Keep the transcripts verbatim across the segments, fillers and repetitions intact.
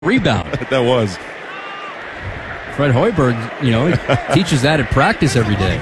Rebound. That was. Fred Hoiberg, you know, teaches that at practice every day.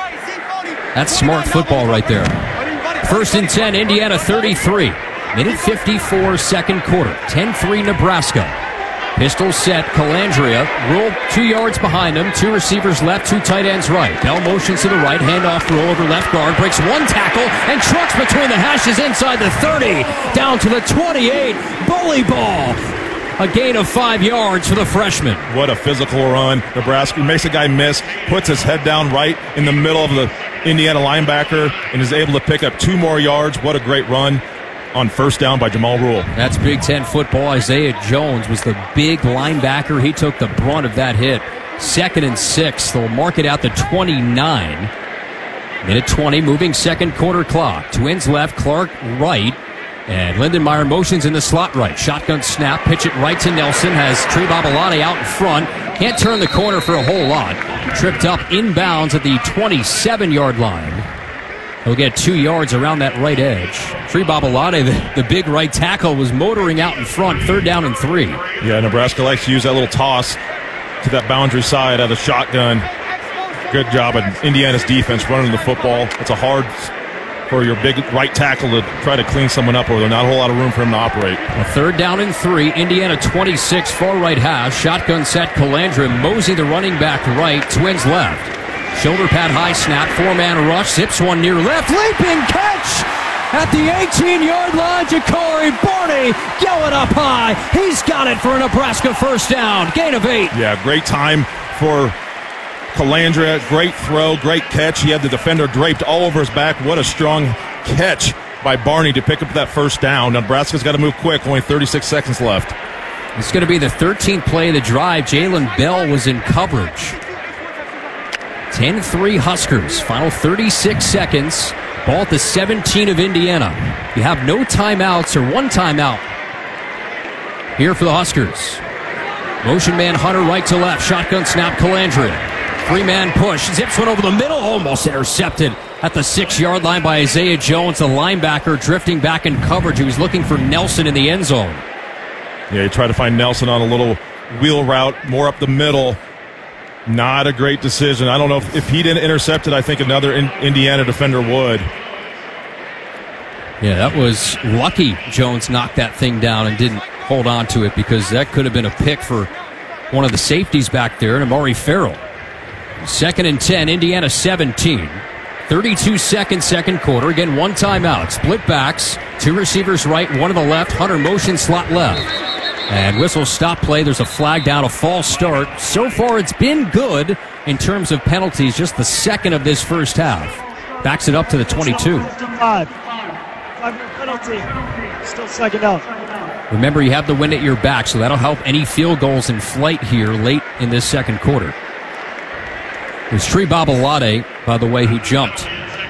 That's smart football right there. First and ten, Indiana thirty-three. Minute fifty-four, second quarter. ten three Nebraska. Pistol set, Calandria. Rule two yards behind him. Two receivers left, two tight ends right. Bell motions to the right, handoff throw over left guard. Breaks one tackle and trucks between the hashes inside the thirty. Down to the twenty-eight. Bully ball. A gain of five yards for the freshman. What a physical run. Nebraska makes a guy miss, puts his head down right in the middle of the Indiana linebacker, and is able to pick up two more yards. What a great run on first down by Jamal Rule. That's Big Ten football. Isaiah Jones was the big linebacker. He took the brunt of that hit. Second and six. They'll mark it out to twenty-nine. Minute twenty, moving second quarter clock. Twins left, Clark right. And Lindenmeyer motions in the slot right. Shotgun snap, pitch it right to Nelson. Has Tree Babalade out in front. Can't turn the corner for a whole lot. Tripped up inbounds at the twenty-seven-yard line. He'll get two yards around that right edge. Tree Babalade, the, the big right tackle, was motoring out in front. Third down and three. Yeah, Nebraska likes to use that little toss to that boundary side out of shotgun. Good job of Indiana's defense running the football. It's a hard for your big right tackle to try to clean someone up, or there's not a whole lot of room for him to operate. A third down and three. Indiana twenty-six, far right half. Shotgun set, Calandra. Mosey, the running back, right. Twins left. Shoulder pad high snap. Four-man rush. Zips one near left. Leaping catch at the eighteen-yard line. Jakari Barney going up high. He's got it for a Nebraska first down. Gain of eight. Yeah, great time for Calandria, great throw, great catch. He had the defender draped all over his back. What a strong catch by Barney to pick up that first down. Nebraska's got to move quick. Only thirty-six seconds left. It's going to be the thirteenth play of the drive. Jalen Bell was in coverage. ten three Huskers. Final thirty-six seconds. Ball at the seventeen of Indiana. You have no timeouts, or one timeout here for the Huskers. Motion man Hunter right to left. Shotgun snap, Calandria. Three-man push. Zips one over the middle. Almost intercepted at the six-yard line by Isaiah Jones, the linebacker, drifting back in coverage. He was looking for Nelson in the end zone. Yeah, you try to find Nelson on a little wheel route, more up the middle. Not a great decision. I don't know if, if he didn't intercept it, I think another in, Indiana defender would. Yeah, that was lucky Jones knocked that thing down and didn't hold on to it, because that could have been a pick for one of the safeties back there, and Amari Farrell. Second and ten, Indiana seventeen. thirty-two seconds, second quarter. Again, one timeout. Split backs. Two receivers right, one to the left. Hunter motion slot left. And whistle stop play. There's a flag down, a false start. So far, it's been good in terms of penalties. Just the second of this first half. Backs it up to the twenty-two. Five. Five-yard penalty. Still second out. Remember, you have the wind at your back, so that'll help any field goals in flight here late in this second quarter. It was Tree Babalade, by the way, who jumped.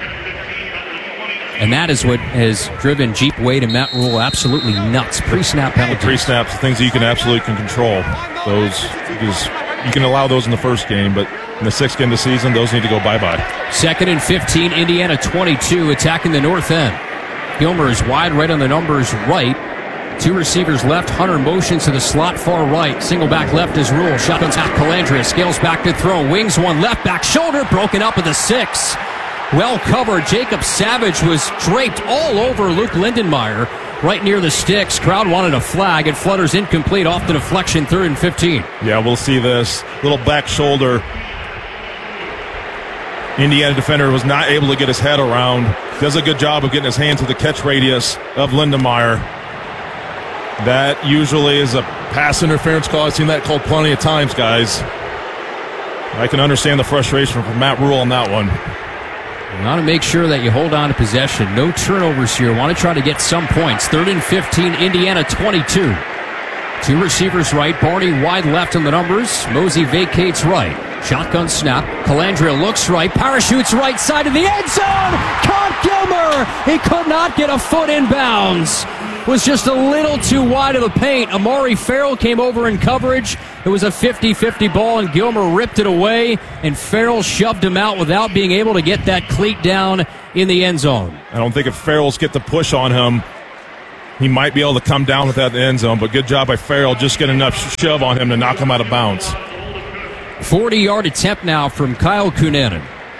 And that is what has driven Jeep Wade and Matt Rule absolutely nuts. Pre-snap penalties. Pre-snaps, things that you can absolutely can control. Those, because you can allow those in the first game, but in the sixth game of the season, those need to go bye-bye. Second and fifteen, Indiana twenty-two, attacking the north end. Gilmer is wide right on the numbers right. Two receivers left. Hunter motions to the slot far right. Single back left is Rule. Shotgun snap, Calandria scales back to throw. Wings one left back shoulder. Broken up at the six. Well covered. Jacob Savage was draped all over Luke Lindenmeyer right near the sticks. Crowd wanted a flag. It flutters incomplete off the deflection. Third and fifteen. Yeah, we'll see this. Little back shoulder. Indiana defender was not able to get his head around. Does a good job of getting his hand to the catch radius of Lindenmeyer. That usually is a pass interference call. I've seen that called plenty of times, guys. I can understand the frustration from Matt Rule on that one. You want to make sure that you hold on to possession. No turnovers here. Want to try to get some points. Third and fifteen, Indiana twenty-two. Two receivers right. Barney wide left on the numbers. Mosey vacates right. Shotgun snap. Calandria looks right. Parachutes right side of the end zone. Caught Gilmer. He could not get a foot in bounds. Was just a little too wide of the paint. Amari Farrell came over in coverage. It was a fifty-fifty ball, and Gilmer ripped it away, and Farrell shoved him out without being able to get that cleat down in the end zone. I don't think if Farrell's get the push on him, he might be able to come down with that in the end zone, but good job by Farrell. Just get enough shove on him to knock him out of bounds. forty-yard attempt now from Kyle Cunanan.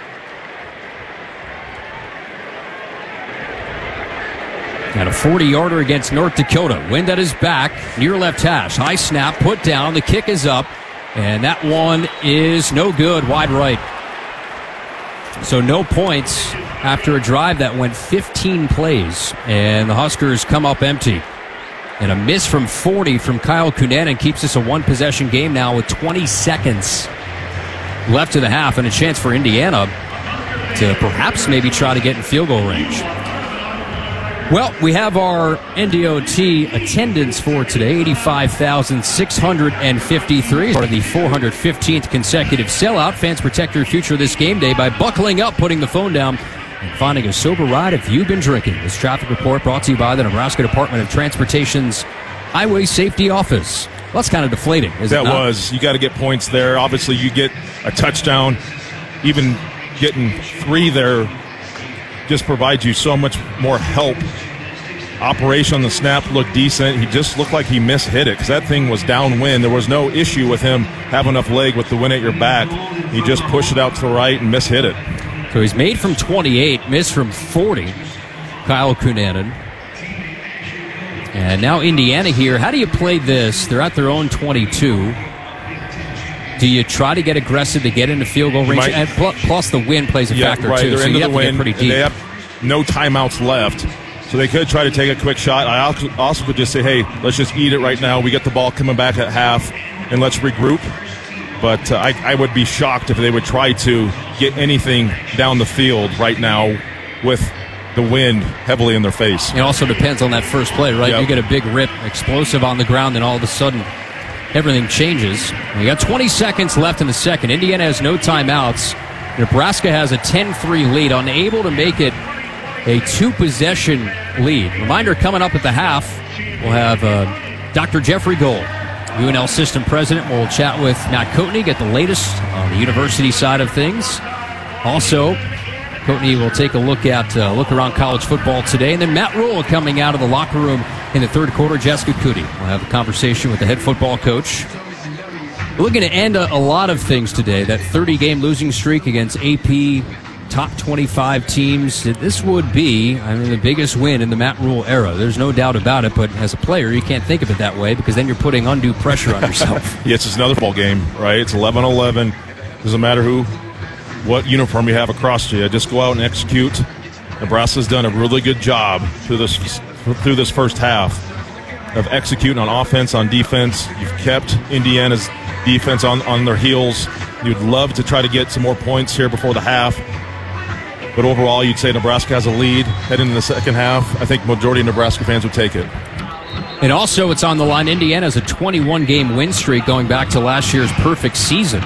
And a forty-yarder against North Dakota. Wind at his back, near left hash. High snap, put down. The kick is up. And that one is no good, wide right. So no points after a drive that went fifteen plays. And the Huskers come up empty. And a miss from forty from Kyle Cunanan keeps us a one-possession game now with twenty seconds left in the half. And a chance for Indiana to perhaps maybe try to get in field goal range. Well, we have our N D O T attendance for today, eighty-five thousand six hundred fifty-three. Part of the four hundred fifteenth consecutive sellout. Fans protect their future this game day by buckling up, putting the phone down, and finding a sober ride if you've been drinking. This traffic report brought to you by the Nebraska Department of Transportation's Highway Safety Office. Well, that's kind of deflating, isn't that it? That was. You got to get points there. Obviously, you get a touchdown. Even getting three there just provides you so much more help. Operation on the snap looked decent. He just looked like he mishit it because that thing was downwind. There was no issue with him having enough leg with the wind at your back. He just pushed it out to the right and mishit it. So he's made from twenty-eight, missed from forty. Kyle Cunanan. And now Indiana here. How do you play this? They're at their own twenty-two. Do you try to get aggressive to get into field goal range? Might, and plus the wind plays a yeah, factor right. too. They're so into you have the to wind, get pretty deep. They have no timeouts left. So they could try to take a quick shot. I also could just say, hey, let's just eat it right now. We get the ball coming back at half, and let's regroup. But uh, I, I would be shocked if they would try to get anything down the field right now with the wind heavily in their face. It also depends on that first play, right? Yep. You get a big rip, explosive on the ground, then all of a sudden everything changes. We got twenty seconds left in the second. Indiana has no timeouts. Nebraska has a ten three lead, unable to make it a two-possession lead. Reminder, coming up at the half, we'll have uh, Doctor Jeffrey Gold, U N L System President. We'll chat with Matt Coatney, get the latest on the university side of things. Also, Coatney will take a look at uh, look around college football today. And then Matt Rhule coming out of the locker room in the third quarter. Jessica Cootie will have a conversation with the head football coach. We're looking to end a, a lot of things today. That thirty-game losing streak against A P top twenty-five teams. This would be, I mean, the biggest win in the Matt Rhule era. There's no doubt about it, but as a player, you can't think of it that way because then you're putting undue pressure on yourself. Yeah, it's just another ball game, right? It's eleven eleven. Doesn't matter who, what uniform you have across you. Just go out and execute. Nebraska's done a really good job through this through this first half of executing on offense, on defense. You've kept Indiana's defense on, on their heels. You'd love to try to get some more points here before the half. But overall, you'd say Nebraska has a lead heading into the second half. I think majority of Nebraska fans would take it. And also, it's on the line. Indiana has a twenty-one game win streak going back to last year's perfect season.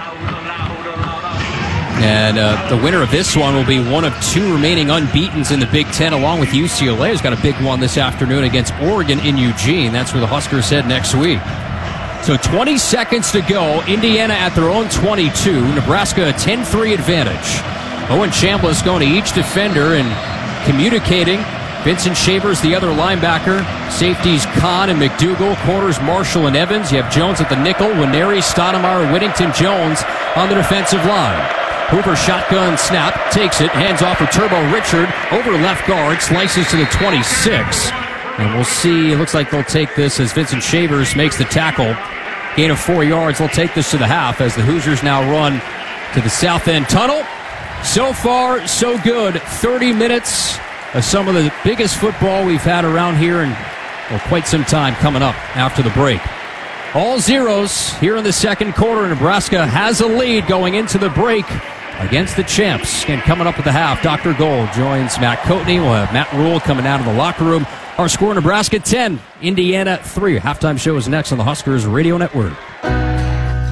And uh, the winner of this one will be one of two remaining unbeatens in the Big Ten, along with U C L A, who's got a big one this afternoon against Oregon in Eugene. That's where the Huskers head next week. So twenty seconds to go. Indiana at their own twenty-two. Nebraska a ten three advantage. Owen Chambliss going to each defender and communicating. Vincent Shavers, the other linebacker. Safeties Kahn and McDougal. Corners Marshall and Evans. You have Jones at the nickel. Winery, Stoudemire, Whittington, Jones on the defensive line. Hoover shotgun snap, takes it, hands off for Turbo Richard. Over left guard, slices to the twenty-six. And we'll see, it looks like they'll take this as Vincent Shavers makes the tackle. Gain of four yards, they'll take this to the half as the Hoosiers now run to the south end tunnel. So far, so good. thirty minutes of some of the biggest football we've had around here in well, quite some time coming up after the break. All zeros here in the second quarter. Nebraska has a lead going into the break against the champs. And coming up at the half, Doctor Gold joins Matt Coatney. We'll have Matt Rhule coming out of the locker room. Our score, Nebraska ten, Indiana three. Halftime show is next on the Huskers Radio Network.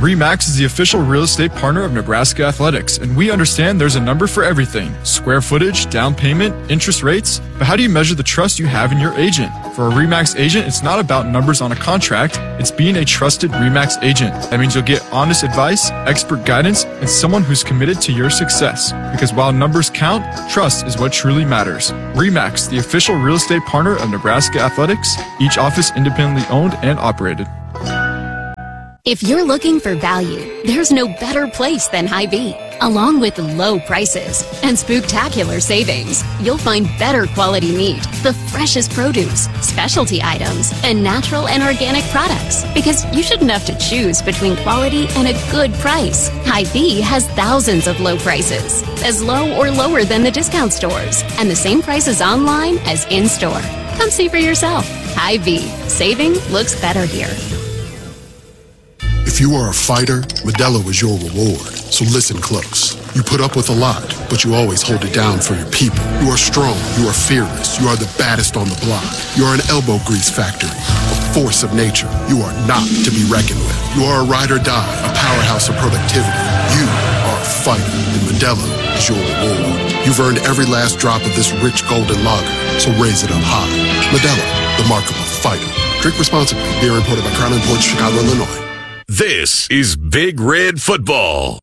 RE/MAX is the official real estate partner of Nebraska Athletics, and we understand there's a number for everything. Square footage, down payment, interest rates. But how do you measure the trust you have in your agent? For a RE/MAX agent, it's not about numbers on a contract. It's being a trusted RE/MAX agent. That means you'll get honest advice, expert guidance, and someone who's committed to your success. Because while numbers count, trust is what truly matters. RE/MAX, the official real estate partner of Nebraska Athletics, each office independently owned and operated. If you're looking for value, there's no better place than Hy-Vee. Along with low prices and spooktacular savings, you'll find better quality meat, the freshest produce, specialty items, and natural and organic products. Because you shouldn't have to choose between quality and a good price. Hy-Vee has thousands of low prices, as low or lower than the discount stores, and the same prices online as in-store. Come see for yourself. Hy-Vee. Saving looks better here. If you are a fighter, Modelo is your reward. So listen close. You put up with a lot, but you always hold it down for your people. You are strong. You are fearless. You are the baddest on the block. You are an elbow grease factory, a force of nature. You are not to be reckoned with. You are a ride or die, a powerhouse of productivity. You are a fighter, and Modelo is your reward. You've earned every last drop of this rich golden lager, so raise it up high. Modelo, the mark of a fighter. Drink responsibly. Beer imported by Crown Imports, Chicago, Illinois. This is Big Red Football.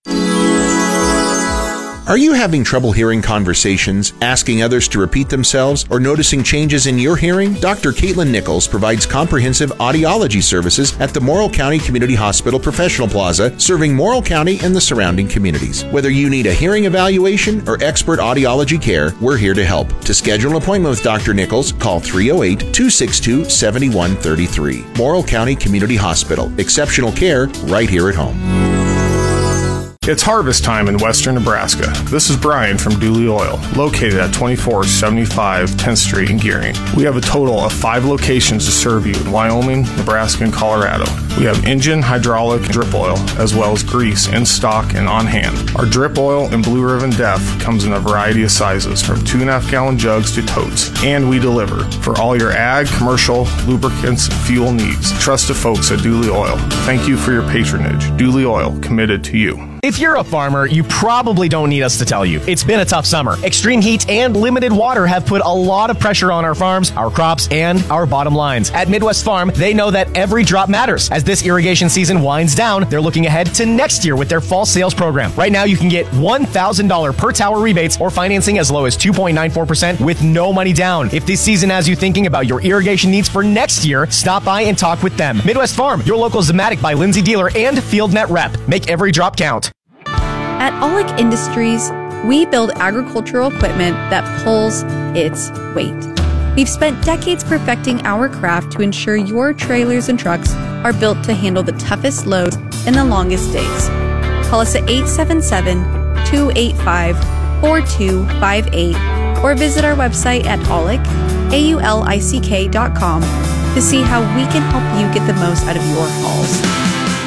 Are you having trouble hearing conversations, asking others to repeat themselves, or noticing changes in your hearing? Doctor Caitlin Nichols provides comprehensive audiology services at the Morrill County Community Hospital Professional Plaza, serving Morrill County and the surrounding communities. Whether you need a hearing evaluation or expert audiology care, we're here to help. To schedule an appointment with Doctor Nichols, call three oh eight, two six two, seven one three three. Morrill County Community Hospital. Exceptional care right here at home. It's harvest time in western Nebraska. This is Brian from Dooley Oil, located at twenty-four seventy-five tenth Street in Gearing. We have a total of five locations to serve you in Wyoming, Nebraska, and Colorado. We have engine, hydraulic, and drip oil, as well as grease in stock and on hand. Our drip oil and Blue Ribbon Def comes in a variety of sizes, from two and a half gallon jugs to totes, and we deliver for all your ag, commercial, lubricants, and fuel needs. Trust the folks at Dooley Oil. Thank you for your patronage. Dooley Oil, committed to you. If you're a farmer, you probably don't need us to tell you. It's been a tough summer. Extreme heat and limited water have put a lot of pressure on our farms, our crops, and our bottom lines. At Midwest Farm, they know that every drop matters. As this irrigation season winds down, they're looking ahead to next year with their fall sales program. Right now, you can get one thousand dollars per tower rebates or financing as low as two point nine four percent with no money down. If this season has you thinking about your irrigation needs for next year, stop by and talk with them. Midwest Farm, your local Zematic by Lindsay dealer and FieldNet rep. Make every drop count. At Aulick Industries, we build agricultural equipment that pulls its weight. We've spent decades perfecting our craft to ensure your trailers and trucks are built to handle the toughest loads and the longest days. Call us at eight seven seven, two eight five, four two five eight or visit our website at aulick, A U L I C K dot com to see how we can help you get the most out of your hauls.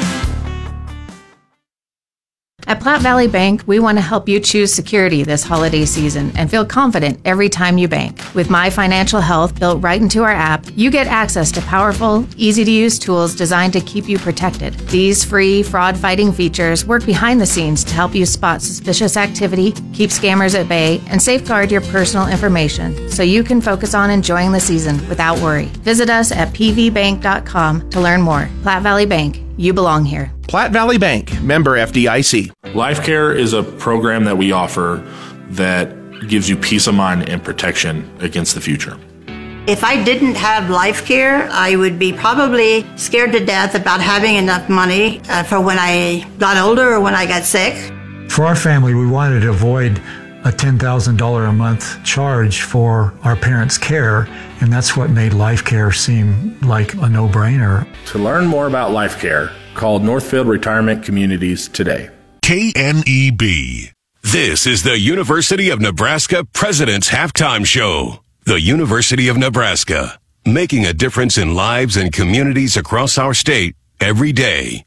At Platte Valley Bank, we want to help you choose security this holiday season and feel confident every time you bank. With My Financial Health built right into our app, you get access to powerful, easy-to-use tools designed to keep you protected. These free, fraud-fighting features work behind the scenes to help you spot suspicious activity, keep scammers at bay, and safeguard your personal information so you can focus on enjoying the season without worry. Visit us at p v bank dot com to learn more. Platte Valley Bank. You belong here. Platte Valley Bank, member F D I C. LifeCare is a program that we offer that gives you peace of mind and protection against the future. If I didn't have LifeCare, I would be probably scared to death about having enough money uh, for when I got older or when I got sick. For our family, we wanted to avoid a ten thousand dollars a month charge for our parents' care, and that's what made LifeCare seem like a no-brainer. To learn more about LifeCare, call Northfield Retirement Communities today. K N E B. This is the University of Nebraska President's Halftime Show. The University of Nebraska, making a difference in lives and communities across our state every day.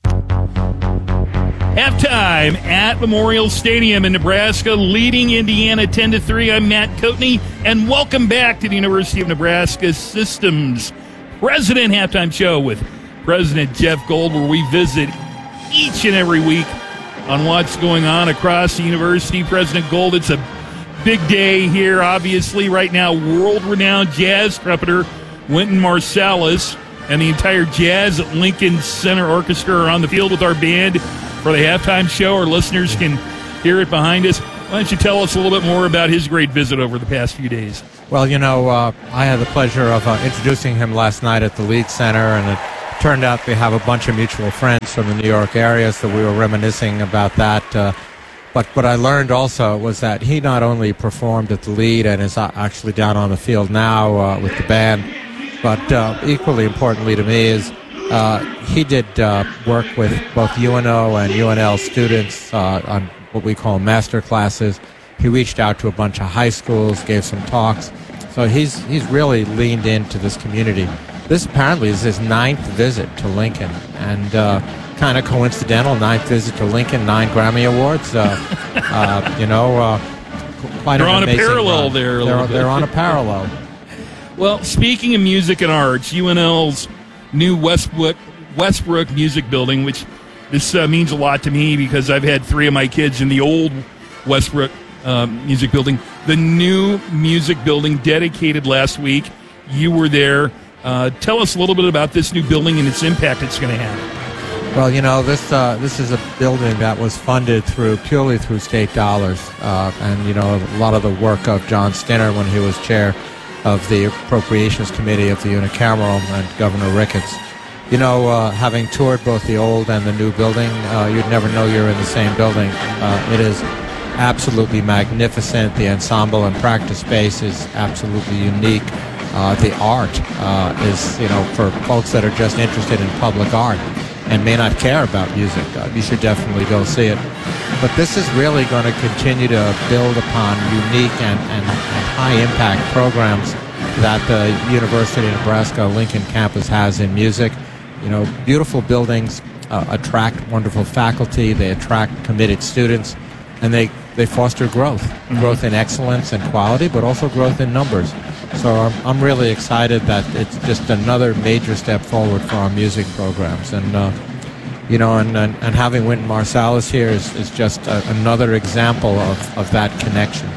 Halftime at Memorial Stadium in Nebraska, leading Indiana ten to three. I'm Matt Coatney, and welcome back to the University of Nebraska Systems President Halftime Show with President Jeff Gold, where we visit each and every week on what's going on across the university. President Gold, it's a big day here, obviously. Right now, world-renowned jazz trumpeter Wynton Marsalis and the entire Jazz at Lincoln Center Orchestra are on the field with our band for the halftime show. Our listeners can hear it behind us. Why don't you tell us a little bit more about his great visit over the past few days? Well, you know, uh, I had the pleasure of uh, introducing him last night at the Lead Center, and it turned out we have a bunch of mutual friends from the New York area, so we were reminiscing about that. Uh, but what I learned also was that he not only performed at the Lead and is actually down on the field now uh, with the band, but uh, equally importantly to me is uh, he did uh, work with both U N O and U N L students uh, on what we call master classes. He reached out to a bunch of high schools, gave some talks. So he's he's really leaned into this community. This apparently is his ninth visit to Lincoln, and uh, kind of coincidental, ninth visit to Lincoln, nine Grammy Awards. Uh, uh, you know, uh, quite they're an on a amazing parallel run. there. A They're, little bit. they're on a parallel. Well, speaking of music and arts, U N L's new Westbrook, Westbrook Music Building, which this uh, means a lot to me because I've had three of my kids in the old Westbrook um, Music Building. The new music building dedicated last week. You were there. Uh, tell us a little bit about this new building and its impact it's going to have. Well, you know, this uh, this is a building that was funded through purely through state dollars, uh, and you know, a lot of the work of John Stinner when he was chair of the Appropriations Committee of the unicameral, and Governor Ricketts. You know, uh, having toured both the old and the new building, uh, you'd never know you're in the same building. Uh, it is absolutely magnificent. The ensemble and practice space is absolutely unique. Uh, the art uh, is, you know, for folks that are just interested in public art and may not care about music, uh, you should definitely go see it. But this is really going to continue to build upon unique and, and, and high-impact programs that the University of Nebraska Lincoln campus has in music. You know, beautiful buildings uh, attract wonderful faculty, they attract committed students, and they, they foster growth, mm-hmm. growth in excellence and quality, but also growth in numbers. So I'm, I'm really excited that it's just another major step forward for our music programs. And, uh, you know, and, and, and having Wynton Marsalis here is, is just a, another example of, of that connection.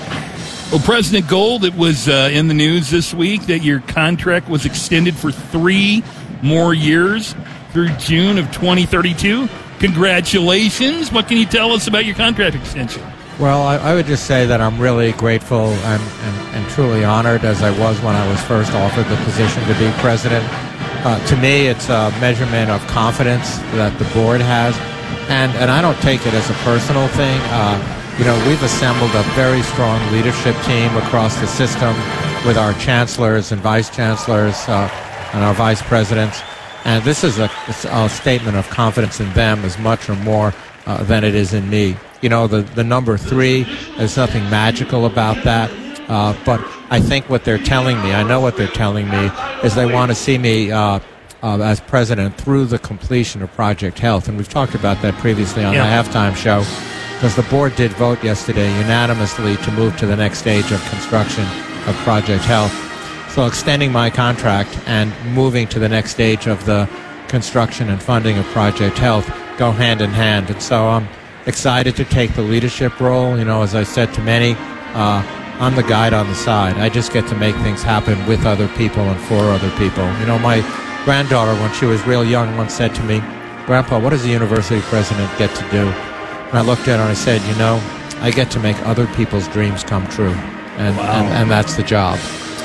Well, President Gold, it was uh, in the news this week that your contract was extended for three more years through June of twenty thirty-two. Congratulations. What can you tell us about your contract extension? Well, I, I would just say that I'm really grateful and, and, and truly honored, as I was when I was first offered the position to be president. Uh, to me, it's a measurement of confidence that the board has, and, and I don't take it as a personal thing. Uh, you know, we've assembled a very strong leadership team across the system with our chancellors and vice chancellors uh, and our vice presidents, and this is a, a statement of confidence in them as much or more uh, than it is in me. You know, the, the number three, there's nothing magical about that. Uh, but I think what they're telling me, I know what they're telling me, is they want to see me uh, uh, as president through the completion of Project Health. And we've talked about that previously on yeah. the halftime show, because the board did vote yesterday unanimously to move to the next stage of construction of Project Health. So extending my contract and moving to the next stage of the construction and funding of Project Health go hand in hand. And so I'm excited to take the leadership role. You know, as I said to many, uh, I'm the guide on the side. I just get to make things happen with other people and for other people. You know, my granddaughter, when she was real young, once said to me, "Grandpa, what does the university president get to do?" And I looked at her and I said, you know, I get to make other people's dreams come true. And, wow. and, and that's the job.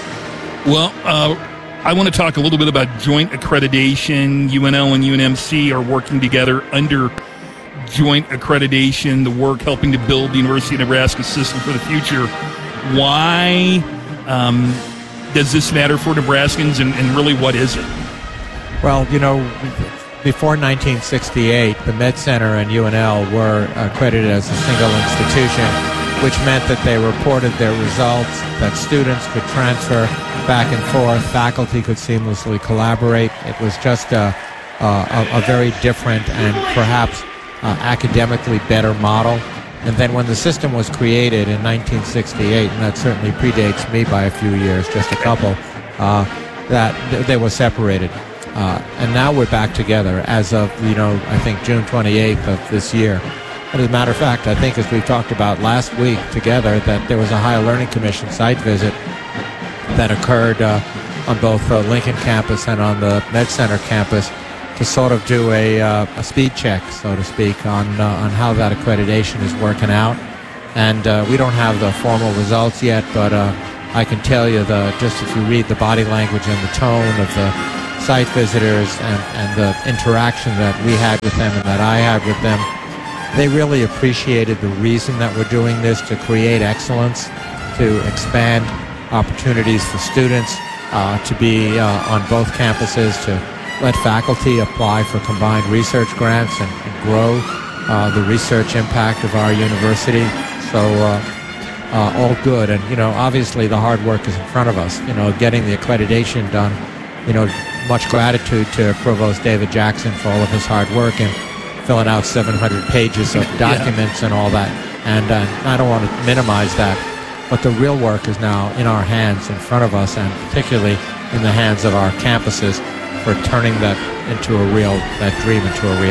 Well, uh, I want to talk a little bit about joint accreditation. U N L and U N M C are working together under joint accreditation, the work helping to build the University of Nebraska system for the future. Why um, does this matter for Nebraskans, and, and really what is it? Well, you know, before nineteen sixty-eight, the Med Center and U N L were accredited as a single institution, which meant that they reported their results, that students could transfer back and forth, faculty could seamlessly collaborate. It was just a, a, a very different and perhaps uh, academically better model. And then when the system was created in nineteen sixty-eight, and that certainly predates me by a few years, just a couple, uh, that th- they were separated. Uh, and now we're back together as of, you know, I think June twenty-eighth of this year. And as a matter of fact, I think as we talked about last week together, that there was a Higher Learning Commission site visit that occurred uh, on both the Lincoln campus and on the Med Center campus to sort of do a, uh, a speed check, so to speak, on uh, on how that accreditation is working out. And uh, we don't have the formal results yet, but uh, I can tell you, the just if you read the body language and the tone of the site visitors and, and the interaction that we had with them and that I had with them, they really appreciated the reason that we're doing this, to create excellence, to expand opportunities for students, uh, to be uh, on both campuses, to let faculty apply for combined research grants and, and grow uh, the research impact of our university. So uh, uh, all good. And, you know, obviously the hard work is in front of us, you know, getting the accreditation done. You know, much gratitude to Provost David Jackson for all of his hard work and filling out seven hundred pages of documents yeah. and all that. And uh, I don't want to minimize that, but the real work is now in our hands, in front of us, and particularly in the hands of our campuses for turning that into a real, that dream into a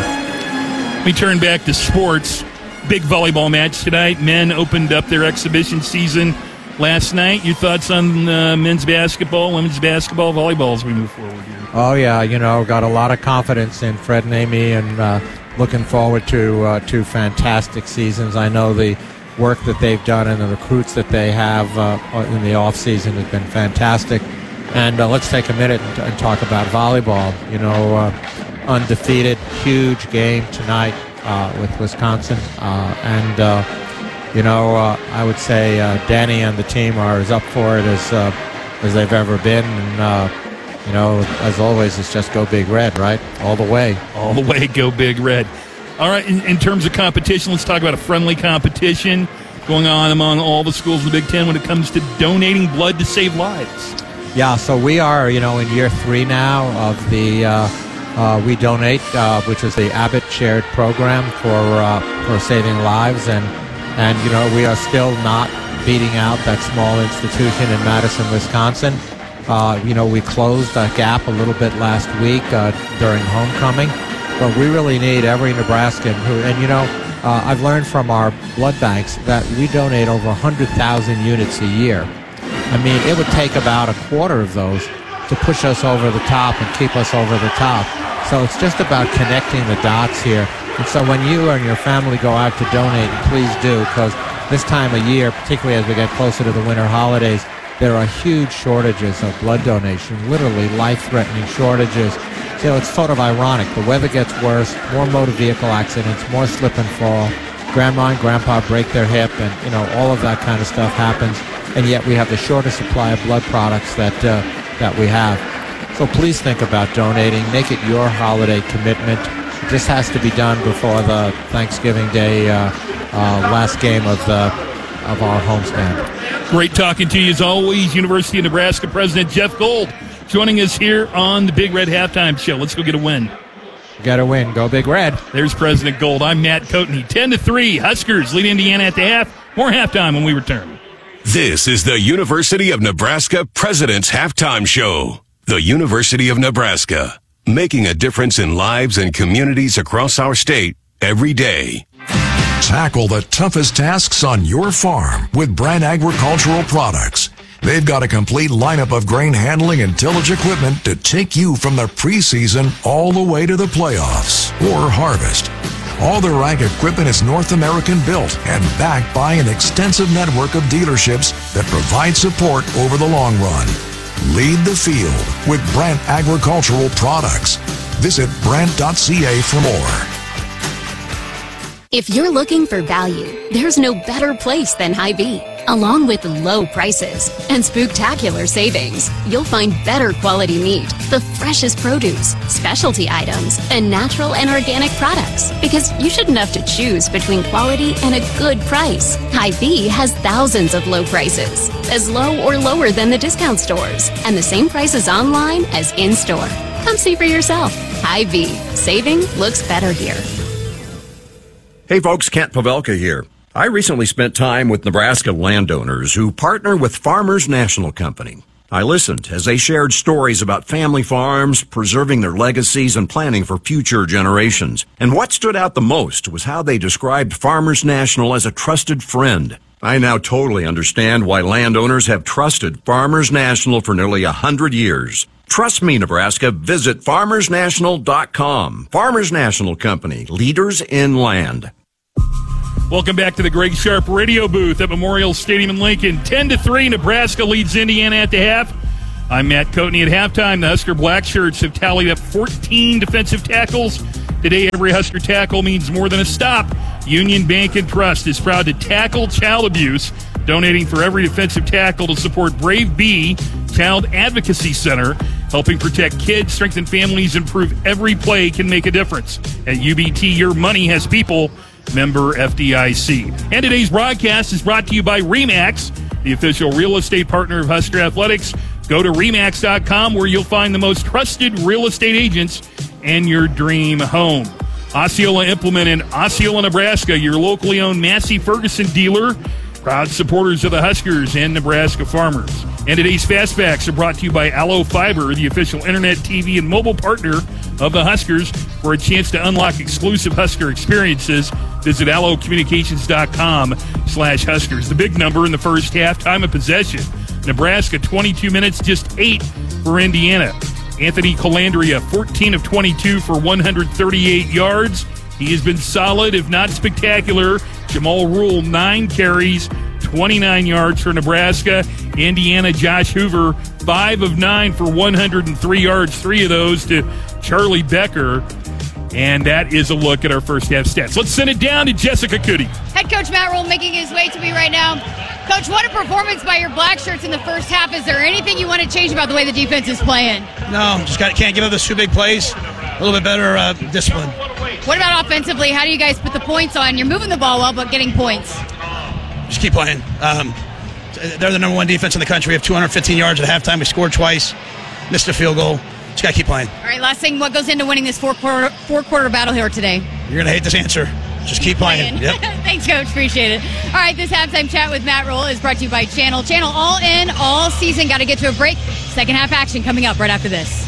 reality. We turn back to sports. Big volleyball match tonight. Men opened up their exhibition season last night. Your thoughts on uh, men's basketball, women's basketball, volleyball as we move forward here? Oh, yeah, you know, got a lot of confidence in Fred and Amy, and uh, looking forward to uh, two fantastic seasons. I know the work that they've done and the recruits that they have uh, in the off-season has been fantastic. And uh, let's take a minute and, and talk about volleyball. You know, uh, undefeated, huge game tonight uh, with Wisconsin. Uh, and, uh, you know, uh, I would say uh, Danny and the team are as up for it as, uh, as they've ever been. And, uh, you know, as always, it's just go Big Red, right? All the way. All the way, go Big Red. All right, in, in terms of competition, let's talk about a friendly competition going on among all the schools in the Big Ten when it comes to donating blood to save lives. Yeah, so we are, you know, in year three now of the uh, uh, We Donate, uh, which is the Abbott shared program for uh, for saving lives, and and you know we are still not beating out that small institution in Madison, Wisconsin. Uh, you know, we closed that gap a little bit last week uh, during homecoming, but we really need every Nebraskan who, and you know, uh, I've learned from our blood banks that we donate over one hundred thousand units a year. I mean, it would take about a quarter of those to push us over the top and keep us over the top. So it's just about connecting the dots here. And so when you and your family go out to donate, please do, because this time of year, particularly as we get closer to the winter holidays, there are huge shortages of blood donation, literally life-threatening shortages. So it's sort of ironic. The weather gets worse, more motor vehicle accidents, more slip and fall. Grandma and grandpa break their hip, and, you know, all of that kind of stuff happens. And yet we have the shortest supply of blood products that uh, that we have. So please think about donating. Make it your holiday commitment. This has to be done before the Thanksgiving Day uh, uh, last game of the of our homestand. Great talking to you as always. University of Nebraska President Jeff Gold joining us here on the Big Red Halftime Show. Let's go get a win. Got to win. Go Big Red. There's President Gold. I'm Matt Coatney. ten to three. Huskers lead Indiana at the half. More halftime when we return. This is the University of Nebraska President's Halftime Show. The University of Nebraska, making a difference in lives and communities across our state every day. Tackle the toughest tasks on your farm with Brandt Agricultural Products. They've got a complete lineup of grain handling and tillage equipment to take you from the preseason all the way to the playoffs or harvest. All their ag equipment is North American built and backed by an extensive network of dealerships that provide support over the long run. Lead the field with Brandt Agricultural Products. Visit brandt dot c a for more. If you're looking for value, there's no better place than Hy-Vee. Along with low prices and spooktacular savings, you'll find better quality meat, the freshest produce, specialty items, and natural and organic products. Because you shouldn't have to choose between quality and a good price. Hy-Vee has thousands of low prices, as low or lower than the discount stores, and the same prices online as in-store. Come see for yourself. Hy-Vee. Saving looks better here. Hey folks, Kent Pavelka here. I recently spent time with Nebraska landowners who partner with Farmers National Company. I listened as they shared stories about family farms, preserving their legacies, and planning for future generations. And what stood out the most was how they described Farmers National as a trusted friend. I now totally understand why landowners have trusted Farmers National for nearly a hundred years. Trust me, Nebraska. Visit farmers national dot com. Farmers National Company, leaders in land. Welcome back to the Greg Sharp radio booth at Memorial Stadium in Lincoln. ten to three, Nebraska leads Indiana at the half. I'm Matt Coatney. At halftime, the Husker Blackshirts have tallied up fourteen defensive tackles. Today, every Husker tackle means more than a stop. Union Bank and Trust is proud to tackle child abuse, donating for every defensive tackle to support Brave Bee Child Advocacy Center, helping protect kids, strengthen families, and prove every play can make a difference. At U B T, your money has people. Member F D I C. And today's broadcast is brought to you by RE/MAX, the official real estate partner of Husker Athletics. Go to remax dot com where you'll find the most trusted real estate agents and your dream home. Osceola Implement in Osceola, Nebraska, your locally owned Massey Ferguson dealer. Proud supporters of the Huskers and Nebraska farmers. And today's Fastbacks are brought to you by Allo Fiber, the official internet, T V, and mobile partner of the Huskers. For a chance to unlock exclusive Husker experiences, visit allo communications dot com slash Huskers. The big number in the first half, time of possession. Nebraska, twenty-two minutes, just eight for Indiana. Anthony Colandria, fourteen of twenty-two for one hundred thirty-eight yards. He has been solid, if not spectacular. Jamal Rule, nine carries, twenty-nine yards for Nebraska. Indiana, Josh Hoover, five of nine for one hundred three yards, three of those to Charlie Becker. And that is a look at our first half stats. Let's send it down to Jessica Cootie. Head coach Matt Rule making his way to me right now. Coach, what a performance by your black shirts in the first half. Is there anything you want to change about the way the defense is playing? No, just got, can't give up those two big plays. A little bit better uh, discipline. What about offensively? How do you guys put the points on? You're moving the ball well, but getting points. Just keep playing. Um, they're the number one defense in the country. We have two hundred fifteen yards at halftime. We scored twice, missed a field goal. Just got to keep playing. All right, last thing, what goes into winning this four-quarter four-quarter battle here today? You're going to hate this answer. Just keep playing. Yep. Thanks, Coach. Appreciate it. All right, this halftime chat with Matt Rule is brought to you by Channel. Channel all in, all season. Got to get to a break. Second half action coming up right after this.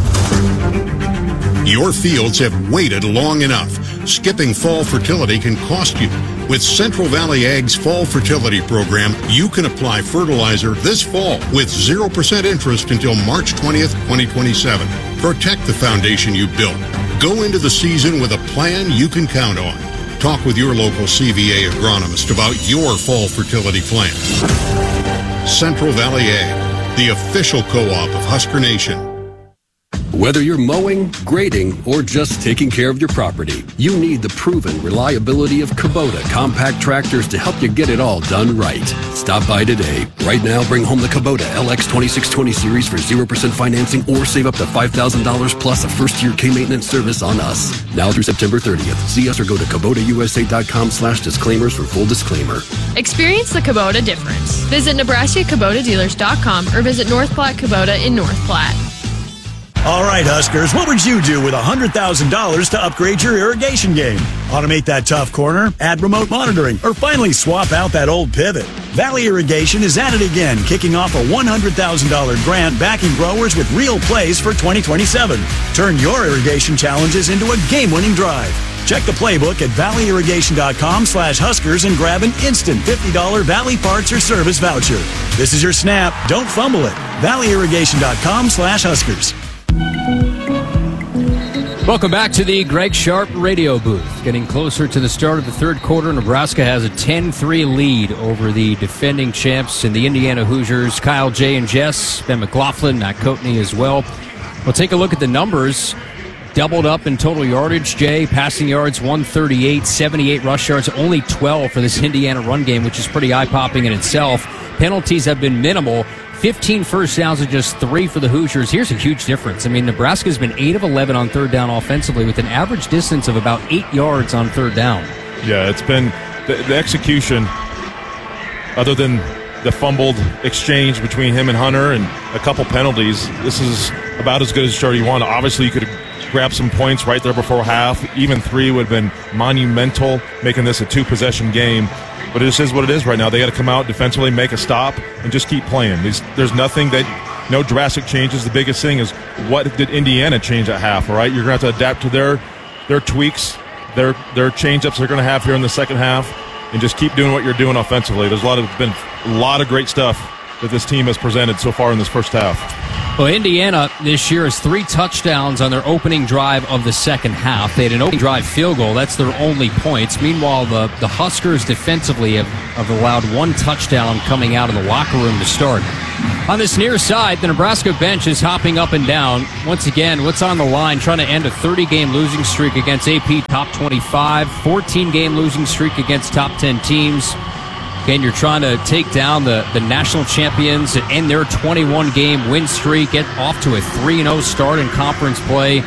Your fields have waited long enough. Skipping fall fertility can cost you. With Central Valley Ag's Fall Fertility Program, you can apply fertilizer this fall with zero percent interest until March twentieth, twenty twenty-seven. Protect the foundation you built. Go into the season with a plan you can count on. Talk with your local C V A agronomist about your fall fertility plan. Central Valley Ag, the official co-op of Husker Nation. Whether you're mowing, grading, or just taking care of your property, you need the proven reliability of Kubota compact tractors to help you get it all done right. Stop by today. Right now, bring home the Kubota L X twenty-six twenty series for zero percent financing or save up to five thousand dollars plus a first-year K-maintenance service on us. Now through September thirtieth. See us or go to Kubota U S A dot com slash disclaimers for full disclaimer. Experience the Kubota difference. Visit Nebraska Kubota Dealers dot com or visit North Platte Kubota in North Platte. All right, Huskers, what would you do with one hundred thousand dollars to upgrade your irrigation game? Automate that tough corner, add remote monitoring, or finally swap out that old pivot? Valley Irrigation is at it again, kicking off a one hundred thousand dollars grant backing growers with real plays for twenty twenty-seven. Turn your irrigation challenges into a game-winning drive. Check the playbook at valley irrigation dot com slash Huskers and grab an instant fifty dollars Valley Parts or Service voucher. This is your snap. Don't fumble it. valley irrigation dot com slash Huskers. Welcome back to the Greg Sharp radio booth. Getting closer to the start of the third quarter, Nebraska has a ten three lead over the defending champs in the Indiana Hoosiers. Kyle, Jay, and Jess, Ben McLaughlin, Matt Coatney as well. We'll take a look at the numbers. Doubled up in total yardage, Jay. Passing yards, one thirty-eight, seventy-eight rush yards, only twelve for this Indiana run game, which is pretty eye-popping in itself. Penalties have been minimal. fifteen first downs and just three for the Hoosiers. Here's a huge difference. I mean, Nebraska's been eight of eleven on third down offensively with an average distance of about eight yards on third down. Yeah, it's been the, the execution, other than the fumbled exchange between him and Hunter and a couple penalties, this is about as good as start you want. Obviously, you could have grabbed some points right there before half. Even three would have been monumental, making this a two-possession game. But it just is what it is right now. They got to come out defensively, make a stop, and just keep playing. There's, there's nothing that no drastic changes. The biggest thing is what did Indiana change at half, all right? You're going to have to adapt to their their tweaks, their their change-ups they're going to have here in the second half, and just keep doing what you're doing offensively. There's a lot of been a lot of great stuff that this team has presented so far in this first half. Well, Indiana this year has three touchdowns on their opening drive of the second half. They had an opening drive field goal. That's their only points. Meanwhile, the, the Huskers defensively have, have allowed one touchdown coming out of the locker room to start. On this near side, the Nebraska bench is hopping up and down. Once again, what's on the line? Trying to end a thirty-game losing streak against A P top twenty-five, fourteen-game losing streak against top ten teams. Again, you're trying to take down the, the national champions and end their twenty-one game win streak, get off to a three and oh start in conference play.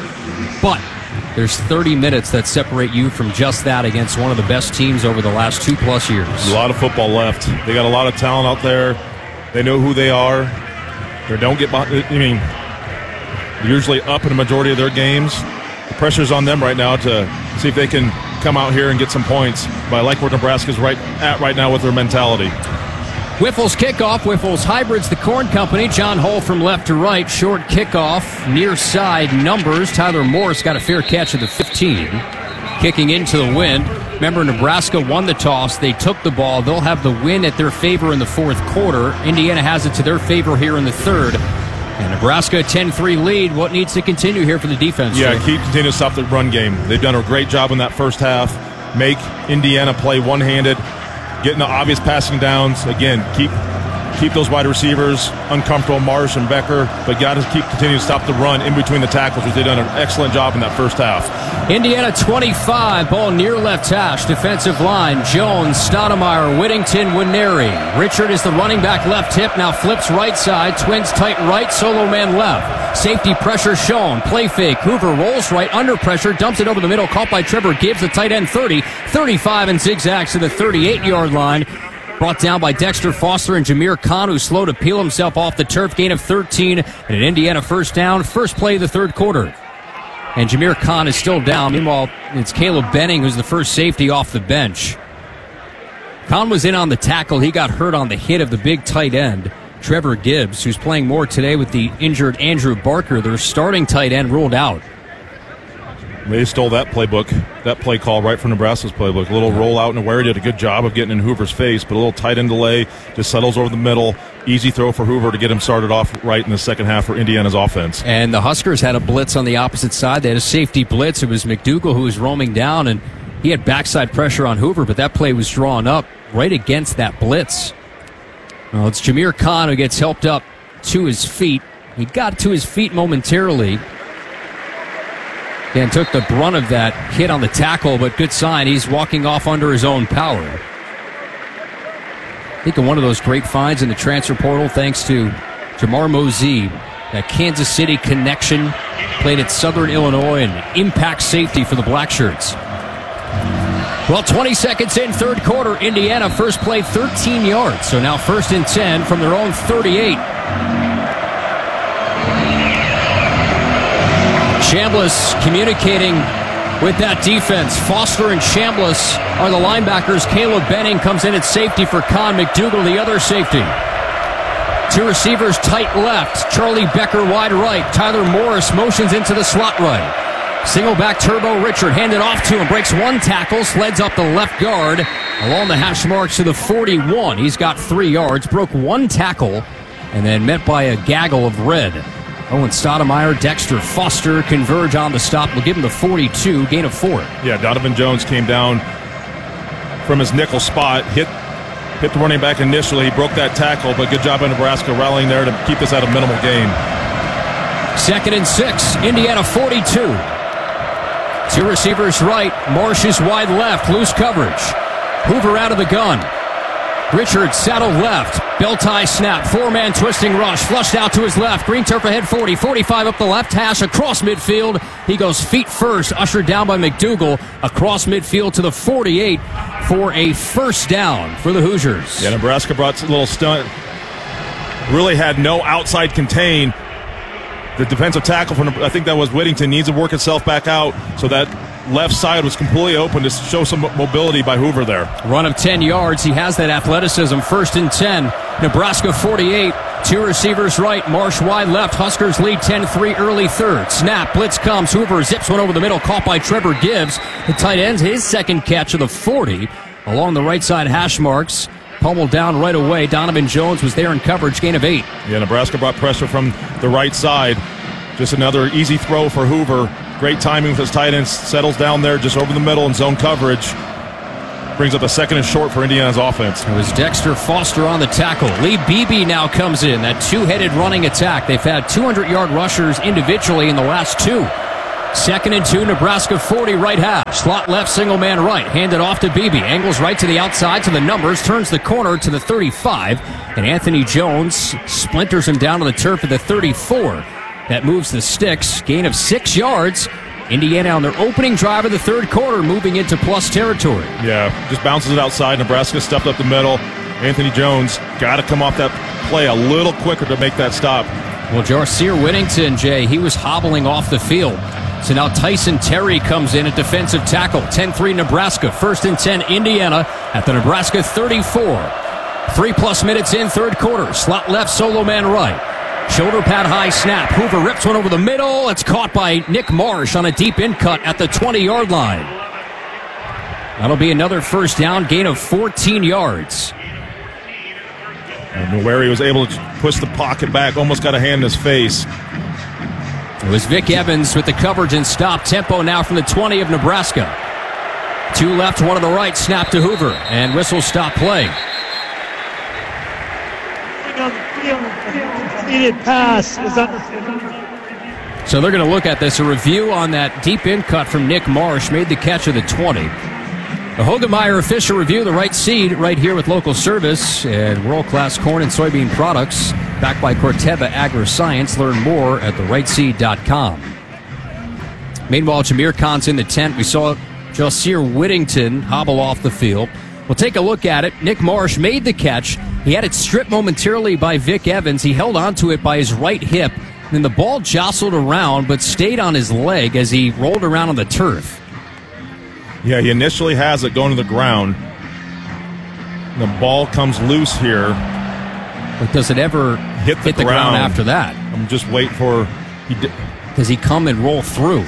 But there's thirty minutes that separate you from just that against one of the best teams over the last two-plus years. A lot of football left. They got a lot of talent out there. They know who they are. They don't get behind. I mean, they're usually up in the majority of their games. The pressure's on them right now to see if they can come out here and get some points. But I like where Nebraska's right at right now with their mentality. Whiffle's kickoff. Whiffle's hybrids the Corn Company. John Hull from left to right. Short kickoff. Near side numbers. Tyler Morris got a fair catch at the fifteen. Kicking into the wind. Remember, Nebraska won the toss. They took the ball. They'll have the win at their favor in the fourth quarter. Indiana has it to their favor here in the third. And Nebraska a ten three lead. What needs to continue here for the defense? Yeah, Jay? keep continuing to stop the run game. They've done a great job in that first half. Make Indiana play one-handed, getting the obvious passing downs. Again, keep keep those wide receivers uncomfortable, Marsh and Becker, but got to keep continuing to stop the run in between the tackles, which they've done an excellent job in that first half. Indiana twenty-five, ball near left hash, defensive line, Jones, Stoudemire, Whittington, Winery. Richard is the running back left hip, now flips right side, twins tight right, solo man left. Safety pressure shown, play fake, Hoover rolls right, under pressure, dumps it over the middle, caught by Trevor Gibbs, the tight end thirty, thirty-five and zigzags to the thirty-eight-yard line. Brought down by Dexter Foster and Jameer Khan, who's slow to peel himself off the turf. Gain of thirteen and an Indiana first down. First play of the third quarter. And Jameer Khan is still down. Meanwhile, it's Caleb Benning, who's the first safety off the bench. Khan was in on the tackle. He got hurt on the hit of the big tight end, Trevor Gibbs, who's playing more today with the injured Andrew Barker. Their starting tight end ruled out. They stole that playbook, that play call right from Nebraska's playbook. A little rollout, and Ware did a good job of getting in Hoover's face, but a little tight end delay, just settles over the middle. Easy throw for Hoover to get him started off right in the second half for Indiana's offense. And the Huskers had a blitz on the opposite side. They had a safety blitz. It was McDougal who was roaming down, and he had backside pressure on Hoover, but that play was drawn up right against that blitz. Well, it's Jameer Khan who gets helped up to his feet. He got to his feet momentarily. And took the brunt of that hit on the tackle, but good sign. He's walking off under his own power. I think of one of those great finds in the transfer portal, thanks to Jamar Mosey, that Kansas City connection, played at Southern Illinois, and impact safety for the Blackshirts. Well, twenty seconds in, third quarter, Indiana first play thirteen yards, so now first and ten from their own thirty-eight. Chambliss communicating with that defense. Foster and Chambliss are the linebackers. Caleb Benning comes in at safety for Con. McDougal, the other safety. Two receivers tight left. Charlie Becker wide right. Tyler Morris motions into the slot right. Single back Turbo Richard handed off to him. Breaks one tackle. Sleds up the left guard along the hash marks to the forty-one. He's got three yards. Broke one tackle and then met by a gaggle of red. Owen Stoudemire, Dexter Foster converge on the stop. We'll give him the forty-two, gain of four. Yeah, Donovan Jones came down from his nickel spot, hit hit the running back initially. He broke that tackle, but good job by Nebraska rallying there to keep this at a minimal gain. Second and six, Indiana forty-two. Two receivers right, Marsh is wide left, loose coverage. Hoover out of the gun. Richard saddled left, belt tie snap, four-man twisting rush, flushed out to his left, green turf ahead forty, forty-five up the left hash, across midfield. He goes feet first, ushered down by McDougal, across midfield to the forty-eight for a first down for the Hoosiers. Yeah, Nebraska brought a little stunt. Really had no outside contain. The defensive tackle from, I think that was Whittington, needs to work itself back out, so that left side was completely open to show some mobility by Hoover there. Run of ten yards. He has that athleticism. First and ten. Nebraska forty-eight. Two receivers right, Marsh wide left. Huskers lead ten three early third. Snap, blitz comes. Hoover zips one over the middle, caught by Trevor Gibbs. The tight end's his second catch of the forty. Along the right side hash marks. Pummeled down right away. Donovan Jones was there in coverage, gain of eight. Yeah, Nebraska brought pressure from the right side. Just another easy throw for Hoover. Great timing with his tight end. Settles down there just over the middle in zone coverage. Brings up a second and short for Indiana's offense. It was Dexter Foster on the tackle. Lee Beebe now comes in. That two-headed running attack. They've had two hundred yard rushers individually in the last two. Second and two, Nebraska forty, right half. Slot left, single man right. Handed off to Beebe. Angles right to the outside to the numbers. Turns the corner to the thirty-five. And Anthony Jones splinters him down to the turf at the thirty-four. That moves the sticks. Gain of six yards. Indiana on their opening drive of the third quarter, moving into plus territory. Yeah, just bounces it outside. Nebraska stepped up the middle. Anthony Jones got to come off that play a little quicker to make that stop. Well, Jarcir Whittington, Jay, he was hobbling off the field. So now Tyson Terry comes in at defensive tackle. ten three Nebraska. First and ten Indiana at the Nebraska thirty-four. Three-plus minutes in, third quarter. Slot left, solo man right. Shoulder pad high snap. Hoover rips one over the middle. It's caught by Nick Marsh on a deep in cut at the twenty-yard line. That'll be another first down, gain of fourteen yards. And Mawari was able to push the pocket back, almost got a hand in his face. It was Vic Evans with the coverage and stop. Tempo now from the twenty of Nebraska. Two left, one on the right. Snap to Hoover. And whistle stop play. Pass is under. So they're going to look at this. A review on that deep in cut from Nick Marsh. Made the catch of the twenty. The Hogemeyer official review, the right seed right here with local service and world-class corn and soybean products. Backed by Corteva Agri-Science. Learn more at the right seed dot com. Meanwhile, Jameer Khan's in the tent. We saw Jarcir Whittington hobble off the field. We'll take a look at it. Nick Marsh made the catch. He had it stripped momentarily by Vic Evans. He held onto it by his right hip. Then the ball jostled around but stayed on his leg as he rolled around on the turf. Yeah, he initially has it going to the ground. The ball comes loose here. But does it ever hit the, hit the ground. ground after that? I'm just waiting for... He di- Does he come and roll through?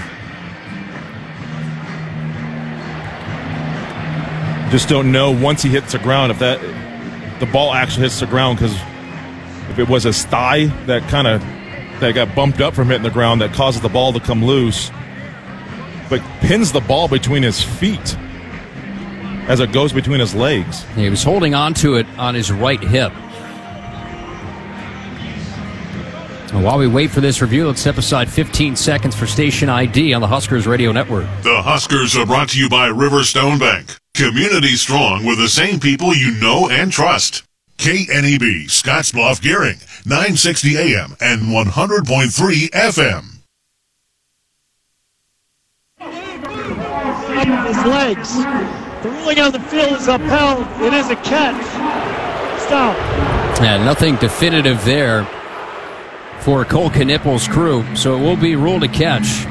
Just don't know once he hits the ground if that the ball actually hits the ground, because if it was his thigh that kind of that got bumped up from hitting the ground that causes the ball to come loose, but pins the ball between his feet as it goes between his legs. He was holding on to it on his right hip. And while we wait for this review, let's step aside fifteen seconds for station I D on the Huskers Radio Network. The Huskers are brought to you by Riverstone Bank. Community strong with the same people you know and trust. K N E B, Scottsbluff Gearing, nine sixty A M and one hundred point three F M. His legs. The ruling on the field is upheld. It is a catch. Stop. Yeah, nothing definitive there for Cole Knippel's crew, so it will be ruled a catch.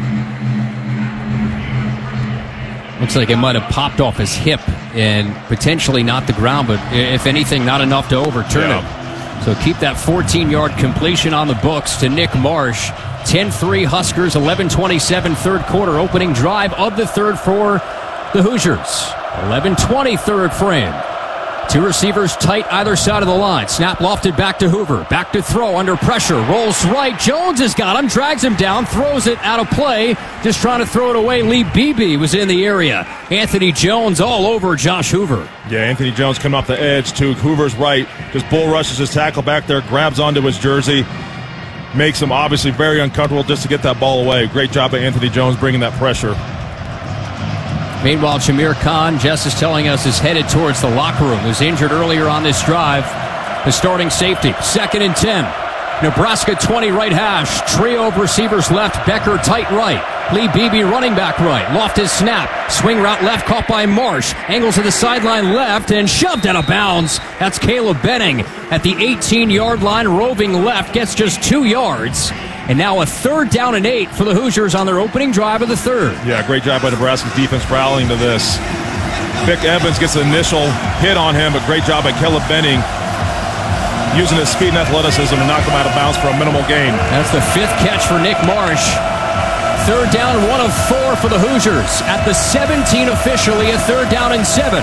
Looks like it might have popped off his hip and potentially not the ground, but if anything, not enough to overturn yeah. it. So keep that fourteen-yard completion on the books to Nick Marsh. ten three Huskers, eleven twenty-seven third quarter, opening drive of the third for the Hoosiers. eleven twenty third frame. Two receivers tight either side of the line. Snap lofted back to Hoover. Back to throw under pressure. Rolls right. Jones has got him. Drags him down. Throws it out of play. Just trying to throw it away. Lee Beebe was in the area. Anthony Jones all over Josh Hoover. Yeah, Anthony Jones coming off the edge to Hoover's right. Just bull rushes his tackle back there. Grabs onto his jersey. Makes him obviously very uncomfortable just to get that ball away. Great job by Anthony Jones bringing that pressure. Meanwhile, Jameer Khan, Jess is telling us, is headed towards the locker room. Was injured earlier on this drive. The starting safety. Second and ten. Nebraska twenty right hash. Trio of receivers left. Becker tight right. Lee Beebe running back right. Loft his snap. Swing route left caught by Marsh. Angles to the sideline left and shoved out of bounds. That's Caleb Benning at the eighteen-yard line. Roving left. Gets just two yards. And now a third down and eight for the Hoosiers on their opening drive of the third. Yeah, great job by Nebraska's defense rallying to this. Vic Evans gets an initial hit on him, but great job by Caleb Benning using his speed and athleticism to knock them out of bounds for a minimal gain. That's the fifth catch for Nick Marsh. Third down, one of four for the Hoosiers. At the seventeen officially, a third down and seven.